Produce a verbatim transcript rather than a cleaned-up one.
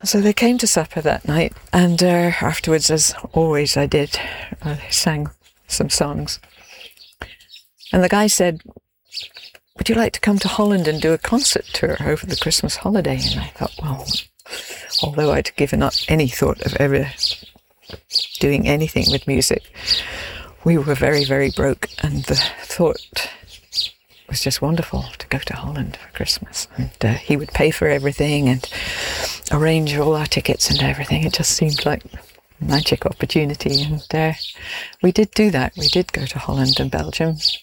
So they came to supper that night, and uh, afterwards, as always I did, I sang some songs. And the guy said, would you like to come to Holland and do a concert tour over the Christmas holiday? And I thought, well, although I'd given up any thought of ever doing anything with music, we were very, very broke, and the thought was just wonderful to go to Holland for Christmas. And uh, he would pay for everything and arrange all our tickets and everything. It just seemed like a magic opportunity, and uh, we did do that. We did go to Holland and Belgium,